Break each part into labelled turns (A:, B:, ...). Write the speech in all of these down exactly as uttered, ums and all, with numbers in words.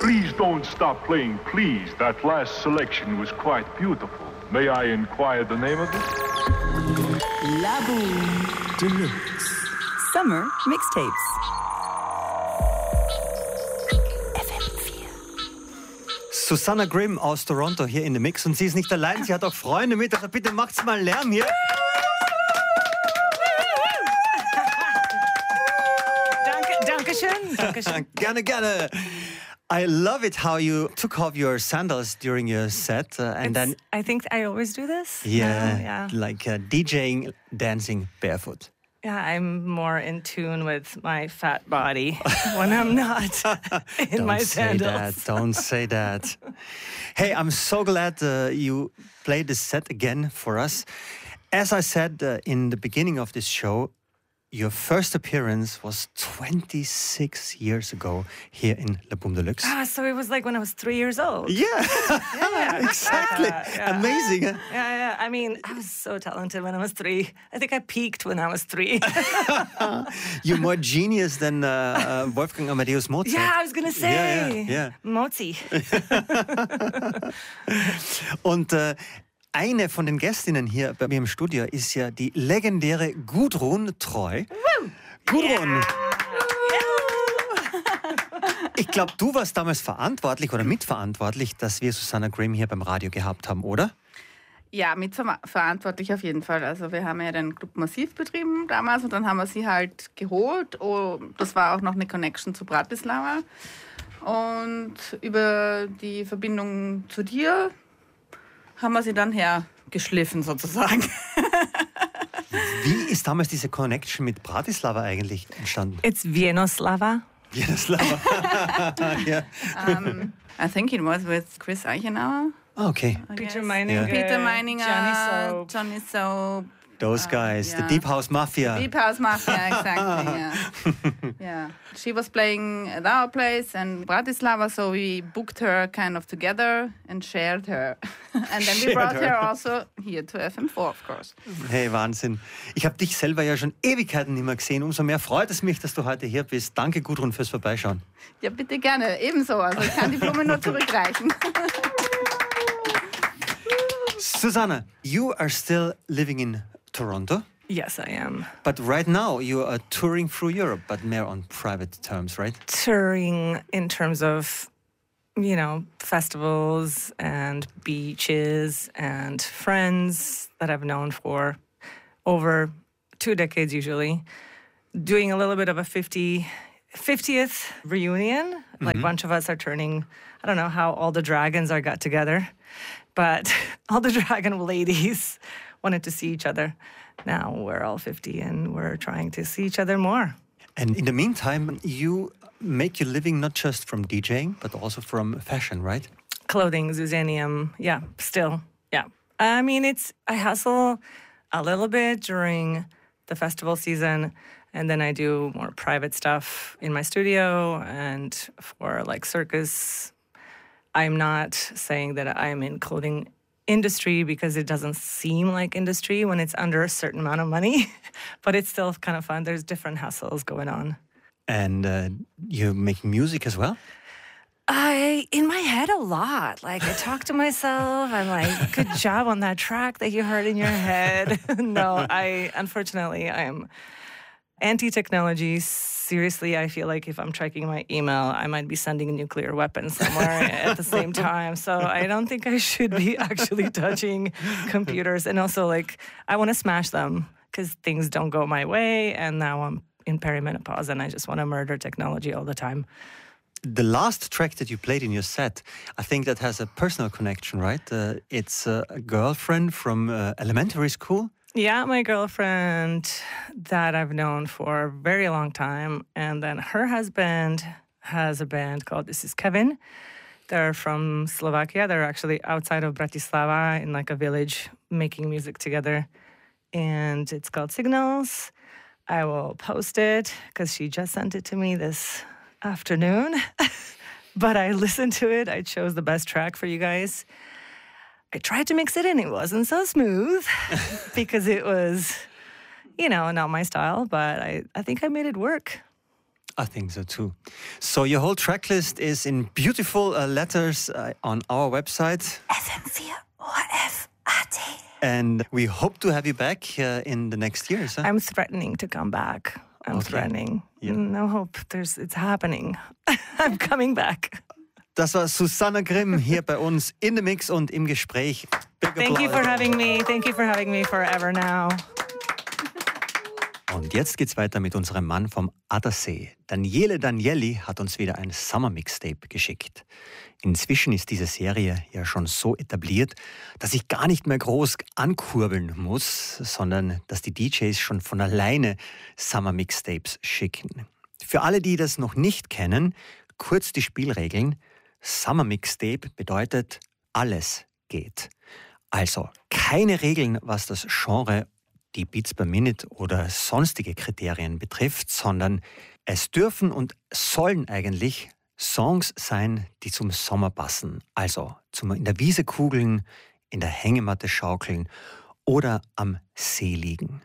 A: Please don't stop playing, please. That last selection was quite beautiful. May I inquire the name of it?
B: La Boom Deluxe Summer Mixtapes. F M vier.
C: Susanna Grimm aus Toronto hier in The Mix. Und sie ist nicht allein, sie hat auch Freunde mit. Also bitte macht's mal Lärm hier.
D: Danke, danke schön. Danke schön.
C: Gerne, gerne. I love it how you took off your sandals during your set. Uh, and
D: It's,
C: then,
D: I think I always do this.
C: yeah,
D: now, yeah.
C: like uh, DJing, dancing barefoot.
D: Yeah, I'm more in tune with my fat body when I'm not in
C: Don't
D: my
C: say
D: sandals.
C: that. Don't say that. Hey, I'm so glad uh, you played this set again for us. As I said uh, in the beginning of this show, your first appearance was twenty-six years ago here in La Boom Deluxe.
D: Ah, so it was like when I was three years old.
C: Yeah,
D: Yeah,
C: exactly.
D: yeah, yeah.
C: Amazing. Huh?
D: Yeah, yeah. I mean, I was so talented when I was three. I think I peaked when I was three.
C: You're more genius than uh, uh, Wolfgang Amadeus Mozart.
D: Yeah, I was gonna say.
C: Yeah, yeah, yeah.
D: Mozi.
C: Und äh, eine von den Gästinnen hier bei mir im Studio ist ja die legendäre Gudrun Treu. Gudrun! Ich glaube, du warst damals verantwortlich oder mitverantwortlich, dass wir Susanna Grimm hier beim Radio gehabt haben, oder?
E: Ja, mitverantwortlich auf jeden Fall. Also wir haben ja den Club Massiv betrieben damals und dann haben wir sie halt geholt. Oh, das war auch noch eine Connection zu Bratislava. Und über die Verbindung zu dir haben wir sie dann hergeschliffen sozusagen.
C: Wie ist damals diese Connection mit Bratislava eigentlich entstanden?
D: It's Vienoslava.
C: Jaroslava. Yeah.
E: um, I think it was with Chris Eichenauer.
C: Ah, okay.
E: I
D: Peter
E: guess.
D: Meininger.
E: Peter Meininger,
D: Johnny Soap.
E: Johnny Soap.
C: Those guys,
E: yeah.
C: the Deep House Mafia.
E: Deep House Mafia, exactly, yeah. Yeah. She was playing at our place in Bratislava, so we booked her kind of together and shared her. And then we
C: Shared
E: brought
C: her.
E: her also here to F M four, of course.
C: Hey, Wahnsinn. Ich habe dich selber ja schon Ewigkeiten nicht mehr gesehen. Umso mehr freut es mich, dass du heute hier bist. Danke, Gudrun, fürs Vorbeischauen.
E: Ja, bitte gerne, ebenso. Also ich kann die Blume nur zurückreichen.
C: Susanna, you are still living in Toronto,
D: Yes, I am.
C: but right now you are touring through Europe, but more on private terms, right?
D: Touring in terms of, you know, festivals and beaches and friends that I've known for over two decades usually. Doing a little bit of a fifty, fiftieth reunion. Like a bunch of us are turning, I don't know how all the dragons are got together, but all the dragon ladies wanted to see each other. Now we're all fifty and we're trying to see each other more.
C: And in the meantime, you make your living not just from DJing, but also from fashion, right?
D: Clothing, Zuzanium, yeah, still, yeah. I mean, it's, I hustle a little bit during the festival season, and then I do more private stuff in my studio and for like circus. I'm not saying that I'm in clothing industry because it doesn't seem like industry when it's under a certain amount of money, but it's still kind of fun. There's different hustles going on.
C: And uh, you make music as well?
D: I, in my head, a lot. Like, I talk to myself. I'm like, good job on that track that you heard in your head. No, I, unfortunately, I'm anti-technology. Seriously, I feel like if I'm checking my email, I might be sending a nuclear weapon somewhere at the same time. So I don't think I should be actually touching computers. And also, like, I want to smash them because things don't go my way. And now I'm in perimenopause and I just want to murder technology all the time.
C: The last track that you played in your set, I think that has a personal connection, right? Uh, it's uh, a girlfriend from uh, elementary school.
D: Yeah, my girlfriend that I've known for a very long time. And then her husband has a band called This Is Kevin. They're from Slovakia. They're actually outside of Bratislava in like a village making music together. And it's called Signals. I will post it because she just sent it to me this afternoon. But I listened to it. I chose the best track for you guys. I tried to mix it in. It wasn't so smooth because it was, you know, not my style, but I, I think I made it work.
C: I think so too. So your whole track list is in beautiful uh, letters uh, on our website.
B: F M vier O R F A T.
C: And we hope to have you back uh, in the next years. Huh?
D: I'm threatening to come back. I'm
C: Okay.
D: threatening.
C: Yeah.
D: No hope. There's. It's happening. I'm coming back.
C: Das war Susanna Grimm hier bei uns in the Mix und im Gespräch. Big
D: Thank you
C: applause.
D: for having me. Thank you for having me forever now.
C: Und jetzt geht's weiter mit unserem Mann vom Attersee. Daniele Danieli hat uns wieder ein Summer Mixtape geschickt. Inzwischen ist diese Serie ja schon so etabliert, dass ich gar nicht mehr groß ankurbeln muss, sondern dass die D Js schon von alleine Summer Mixtapes schicken. Für alle, die das noch nicht kennen, kurz die Spielregeln. Summer Mixtape bedeutet, alles geht. Also keine Regeln, was das Genre, die Beats per Minute oder sonstige Kriterien betrifft, sondern es dürfen und sollen eigentlich Songs sein, die zum Sommer passen. Also zum in der Wiese kugeln, in der Hängematte schaukeln oder am See liegen.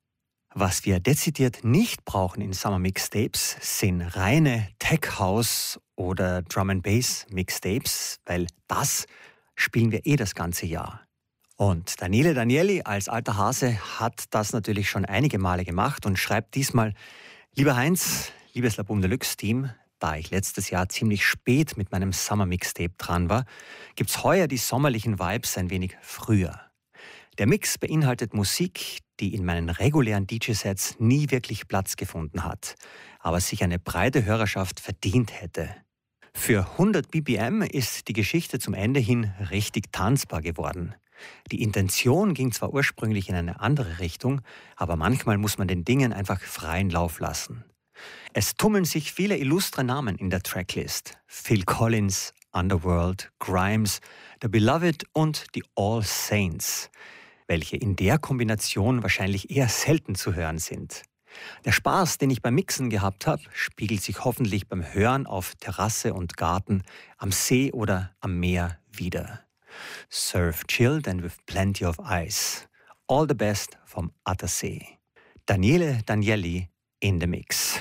C: Was wir dezidiert nicht brauchen in Summer Mixtapes, sind reine Tech House oder Drum and Bass Mixtapes, weil das spielen wir eh das ganze Jahr. Und Daniele Danieli als alter Hase hat das natürlich schon einige Male gemacht und schreibt diesmal: Lieber Heinz, liebes Laboom Deluxe Team, da ich letztes Jahr ziemlich spät mit meinem Summer Mixtape dran war, gibt's heuer die sommerlichen Vibes ein wenig früher. Der Mix beinhaltet Musik, die in meinen regulären D J-Sets nie wirklich Platz gefunden hat, aber sich eine breite Hörerschaft verdient hätte. Für hundert B P M ist die Geschichte zum Ende hin richtig tanzbar geworden. Die Intention ging zwar ursprünglich in eine andere Richtung, aber manchmal muss man den Dingen einfach freien Lauf lassen. Es tummeln sich viele illustre Namen in der Tracklist. Phil Collins, Underworld, Grimes, The Beloved und die All Saints, welche in der Kombination wahrscheinlich eher selten zu hören sind. Der Spaß, den ich beim Mixen gehabt habe, spiegelt sich hoffentlich beim Hören auf Terrasse und Garten, am See oder am Meer wider. Surf chilled and with plenty of ice. All the best vom Attersee. Daniele Danieli in the Mix.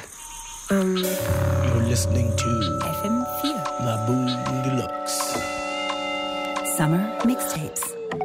F: You're listening to
B: F M vier
F: Laboom Deluxe.
B: Summer Mixtapes.